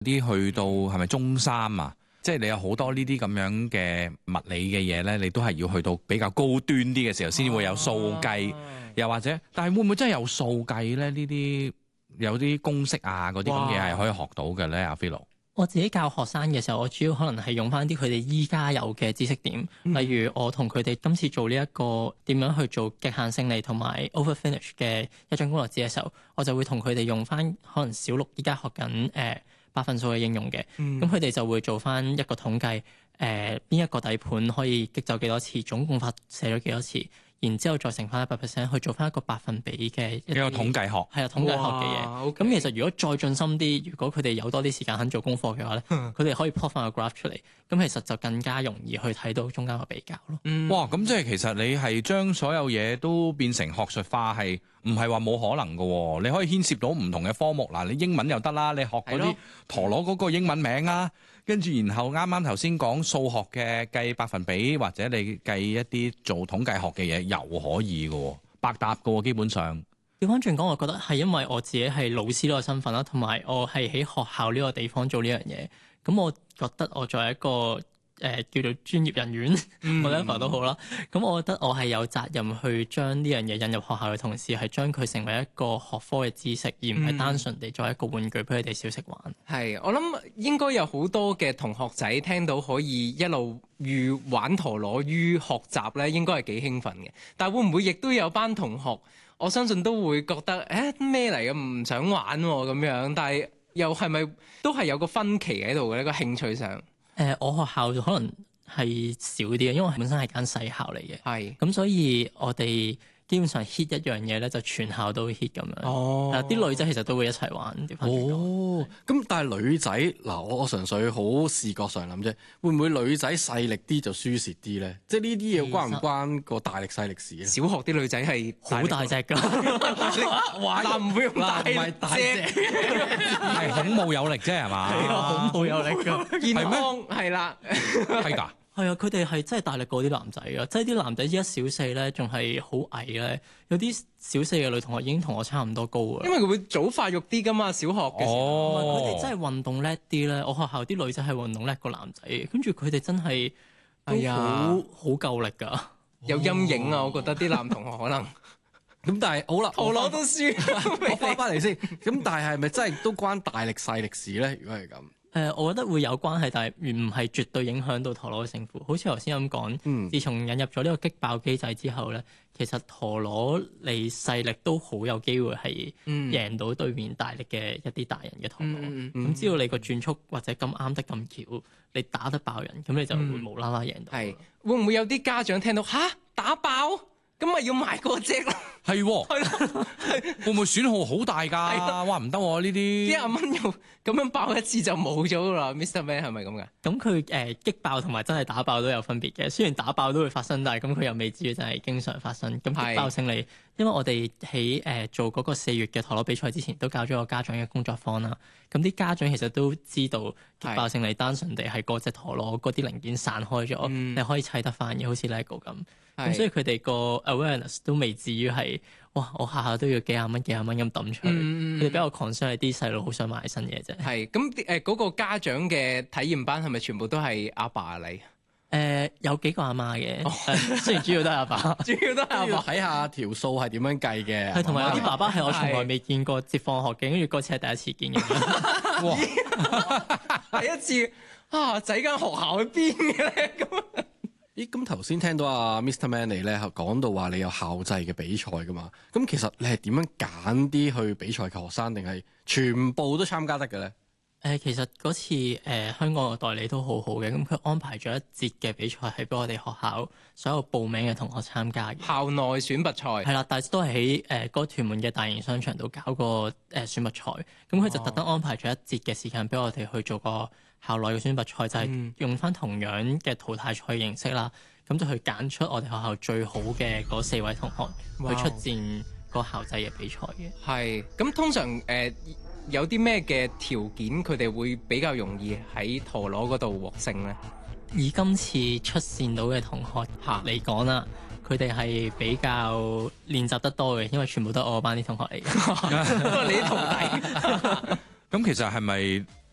啲去到係咪中三啊？即係你有好多呢啲咁樣嘅物理嘅嘢咧，你都係要去到比較高端啲嘅時候先會有數計，又或者，但係會唔會真係有數計咧？呢啲有啲公式啊，嗰啲咁嘢係可以學到嘅咧，阿菲羅。 我自己教學生嘅時候，我主要可能係用翻啲佢哋依家有嘅知識點，例如我同佢哋今次做呢一個點樣去做極限勝利同埋 overfinish 嘅一張工作紙嘅時候，我就會同佢哋用翻可能小六依家學緊百分數嘅應用嘅，咁佢哋就會做翻一個統計，邊一個底盤可以擊走幾多次，總共發射咗幾多次。然之後再乘翻100%去做翻一個百分比嘅一個統計學，係啊統計學嘅嘢。咁其實如果再進深啲，如果佢哋有多啲時間肯做功課嘅話咧，佢哋可以 plot 翻個 graph 出嚟，咁其實就更加容易去睇到中間個比較咯。 哇！咁即係其實你係將所有嘢都變成學術化，係唔係話冇可能㗎喎？你可以牽涉到唔同嘅科目嗱，你英文又得啦，你學嗰啲陀螺嗰個英文名啊。跟住，然後啱啱頭先講數學嘅計百分比，或者你計一啲做統計學嘅嘢，又可以嘅喎，百搭嘅喎，基本上。 調翻轉講，我覺得係因為我自己係老師呢個身份啦，同埋我係喺學校呢個地方做呢樣嘢，咁我覺得我作為一個叫做專業人員whatever 都好啦。咁我覺得我係有責任去將呢樣嘢引入學校嘅同時，係將佢成為一個學科嘅知識，而唔係單純地作為一個玩具俾佢哋小食玩。 係，我諗應該有好多嘅同學仔聽到可以一路寓玩陀螺於學習咧，應該係幾興奮嘅。但係會唔會亦都有班同學，我相信都會覺得咩嚟嘅，唔想玩咁樣。但係又係咪都係有個分歧喺度嘅呢個興趣上？ 我學校就可能係少啲嘅，因為我本身係間細校嚟嘅。 係咁，所以我哋基本上 hit 一樣嘢咧，就全校都 hit 咁樣。 哦， 啲女仔其實都會一齊玩。 哦，咁但係女仔嗱，我純粹好視覺上諗啫，會唔會女仔細力啲就輸蝕啲咧？即係呢啲嘢關唔關個大力細力事咧？ 小學啲女仔係好大隻㗎， 嗱唔會用大隻， 係孔武有力啫，係嘛？ 孔武有力㗎， 健康係啦， 係㗎。 係啊，佢哋係真係大力過啲男仔㗎，即係啲男仔依家小四咧，仲係好矮咧。有啲小四嘅女同學已經同我差唔多高㗎。 因為佢會早發育啲㗎嘛，小學嘅時候。 佢哋真係運動叻啲咧。我學校啲女仔係運動叻過男仔嘅，跟住佢哋真係好夠力㗎。 有陰影啊！我覺得啲男同學可能咁，但係好啦， 陀螺都輸。 我翻嚟先。咁但係係咪真係都關大力細力事咧？如果係咁？ 我覺得會有關係，但係唔係絕對影響到陀螺嘅勝負。好似頭先咁講，自從引入咗呢個擊爆機制之後咧，其實陀螺你細力都好有機會係贏到對面大力嘅一啲大人嘅陀螺。咁只要你個轉速或者咁啱得咁巧，你打得爆人，咁你就會無啦啦贏到。 係會唔會有啲家長聽到打爆？咁咪要買嗰隻咯， 係喎，會唔會損耗好大㗎？哇，唔得喎呢啲 100蚊又咁樣爆一次就冇咗啦，Mr. Man 係咪咁㗎？ 咁佢擊爆同埋真係打爆都有分別嘅。雖然打爆都會發生，但係咁佢又未至於真係經常發生。咁擊爆勝利，因為我哋喺做嗰個4月嘅陀螺比賽之前，都搞咗個家長嘅工作坊啦。咁啲家長其實都知道擊爆勝利單純地係嗰隻陀螺嗰啲零件散開咗，你可以砌得翻嘅，好似 LEGO 咁。咁所以佢哋個 awareness 都未至於係哇，我下下都要幾廿蚊咁抌出去。佢哋比較 concern 係啲細路好想買新嘢啫。 係咁嗰個家長嘅體驗班係咪全部都係阿爸嚟？ 有幾個阿媽嘅，雖然主要都係阿爸， 主要都係阿爸。 睇下條數係點樣計嘅。 係同埋有啲爸爸係我從來未見過接放學嘅，跟住嗰次係第一次見嘅。 哇！第一次仔間學校喺邊嘅咧咁。 咦，咁頭先聽到阿 Mr. Man 你咧講到話你有校際嘅比賽噶嘛？咁其實你係點樣揀啲去比賽嘅學生，定係全部都參加得嘅咧？ 其實嗰次香港嘅代理都好好嘅，咁佢安排咗一節嘅比賽係俾我哋學校所有報名嘅同學參加嘅。 校內選拔賽係啦，但係都係喺嗰個屯門嘅大型商場度搞個選拔賽。咁佢就特登安排咗一節嘅時間俾我哋去做個校內嘅選拔賽，就係用翻同樣嘅淘汰賽形式啦。咁就去揀出我哋學校最好嘅嗰4位同學去出戰個校際嘅比賽嘅。 係咁，通常有啲咩嘅條件佢哋會比較容易喺陀螺嗰度獲勝咧？ 以今次出線到嘅同學嚟講啦，佢哋係比較練習得多嘅，因為全部都係我班啲同學嚟嘅， 你啲徒弟。 咁其實係咪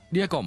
呢一個唔